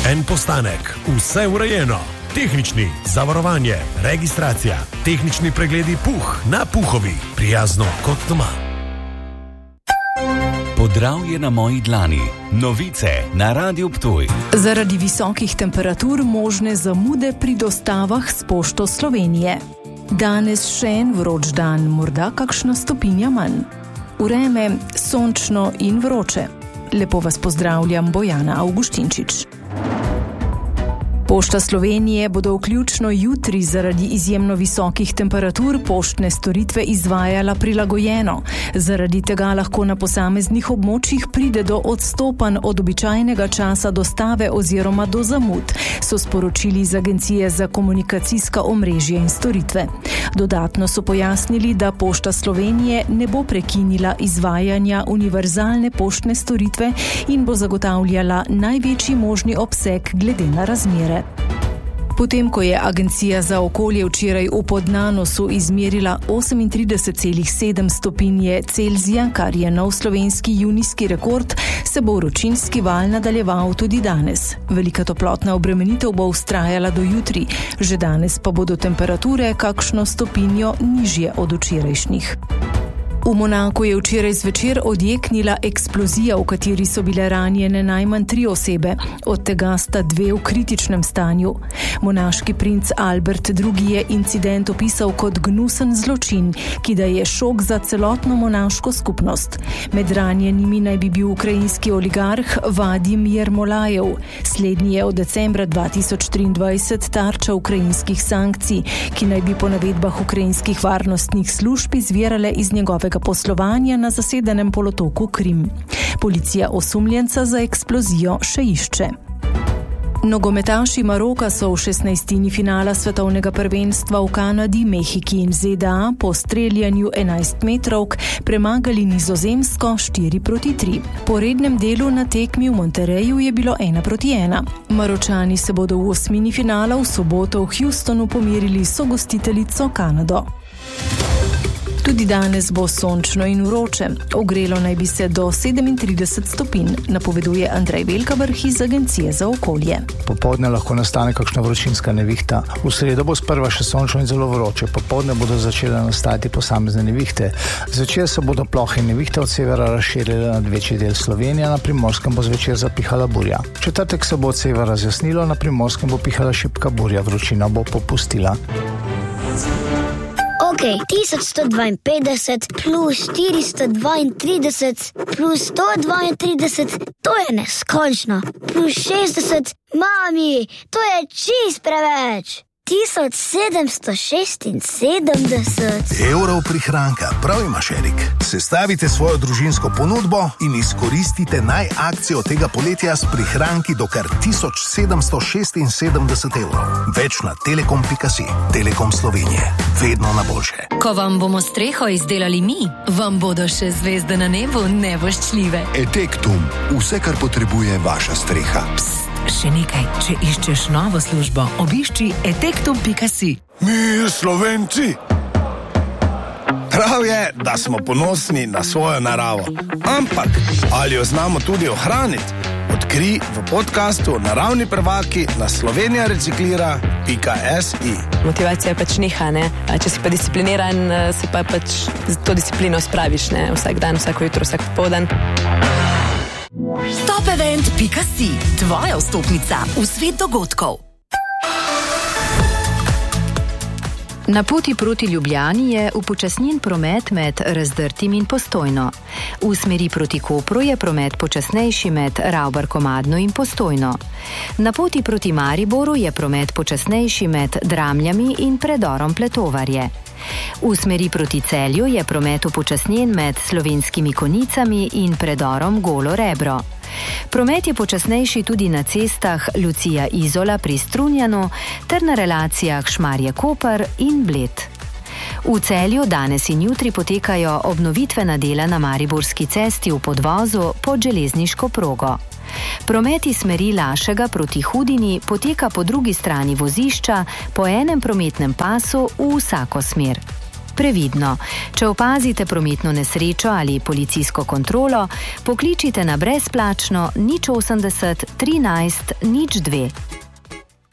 en postanek, vse urejeno. Tehnični, zavarovanje, registracija, tehnični pregledi na Puhovi, prijazno kot doma. Podravje na moji dlani. Novice na Radiu Ptuj. Zaradi visokih temperatur možne zamude pri dostavah s Pošto Slovenije. Danes še en vroč dan, morda kakšna stopinja manj. Vreme sončno in vroče. Lepo vas pozdravljam, Bojana Avguštinčič. Pošta Slovenije bodo vključno jutri zaradi izjemno visokih temperatur poštne storitve izvajala prilagojeno. Zaradi tega lahko na posameznih območjih pride do odstopanj od običajnega časa dostave oziroma do zamud, so sporočili iz Agencije za komunikacijska omrežja in storitve. Dodatno so pojasnili, da Pošta Slovenije ne bo prekinila izvajanja univerzalne poštne storitve in bo zagotavljala največji možni obseg glede na razmere. Potem, ko je Agencija za okolje včeraj v Podnanosu izmerila 38,7 stopinje Celzija, kar je nov slovenski junijski rekord, se bo vročinski val nadaljeval tudi danes. Velika toplotna obremenitev bo vztrajala do jutri, že danes pa bodo temperature kakšno stopinjo nižje od včerajšnjih. V Monaku je včeraj zvečer odjeknila eksplozija, v kateri so bile ranjene najmanj 3 osebe, od tega sta 2 v kritičnem stanju. Monaški princ Albert II. Je incident opisal kot gnusen zločin, ki da je šok za celotno monaško skupnost. Med ranjenimi naj bi bil ukrajinski oligarh Vadim Jermolajev. Slednji je od decembra 2023 tarča ukrajinskih sankcij, ki naj bi po navedbah ukrajinskih varnostnih služb izvirale iz njegovega poslovanja na zasedenem polotoku Krim. Policija osumljenca za eksplozijo še išče. Nogometaši Maroka so v 16. finala svetovnega prvenstva v Kanadi, Mehiki in ZDA po streljanju 11-metrovk premagali Nizozemsko 4-3. Po rednem delu na tekmi v Monterreju je bilo 1-1. Maročani se bodo v 8. finala v soboto v Houstonu pomerili s sogostiteljico Kanado. Tudi danes bo sončno in vroče. Ogrelo naj bi se do 37 stopinj, napoveduje Andrej Velkavrh iz Agencije za okolje. Popoldne lahko nastane kakšna vročinska nevihta. V sredo bo sprva še sončno in zelo vroče. Popoldne bodo začele nastajati posamezne nevihte. Zvečer se bodo plohe in nevihte od severa razširile nad večji del Slovenije, na Primorskem bo zvečer zapihala burja. V četrtek se bo od severa razjasnilo, na Primorskem bo pihala šibka burja, vročina bo popustila. Ok, 1152 plus 432 plus 132, to je neskončno. Plus 60, mami, to je čist preveč. 1776 evrov prihranka, prav imaš, Erik. Sestavite svojo družinsko ponudbo in izkoristite akcijo tega poletja s prihranki do kar 1776 evrov. Več na telekom.si. Telekom Slovenije. Vedno na boljše. Ko vam bomo streho izdelali mi, vam bodo še zvezde na nebu nevoščljive. Etektum. Vse, kar potrebuje vaša streha. Psst, še nekaj. Če iščeš novo službo, obišči etektum.si. Mi, Slovenci! Prav je, da smo ponosni na svojo naravo. Ampak, ali jo znamo tudi ohraniti? Odkrij v podcastu Naravni prvaki na slovenijareciklira.si. Motivacija pač neha, ne? Če si pa discipliniran, si pa pač to disciplino spraviš, ne? Vsak dan, vsako jutro, vsak popoldan. Topevent.si, tvoja vstopnica v svet dogodkov. Na poti proti Ljubljani je upočasnjen promet med Razdrtim in Postojno. V smeri proti Kopru je promet počasnejši med Ravbar-Komadno in Postojno. Na poti proti Mariboru je promet počasnejši med Dramljami in predorom Pletovarje. V smeri proti Celju je promet upočasnjen med Slovenskimi Konicami in predorom Golo Rebro. Promet je počasnejši tudi na cestah Lucija-Izola pri Strunjanu ter na relacijah Šmarje-Koper in Bled. V Celju danes in jutri potekajo obnovitvena dela na Mariborski cesti v podvozu pod železniško progo. Promet iz smeri Lašega proti Hudini poteka po drugi strani vozišča po enem prometnem pasu v vsako smer. Previdno. Če opazite prometno nesrečo ali policijsko kontrolo, pokličite na brezplačno 080 13 02.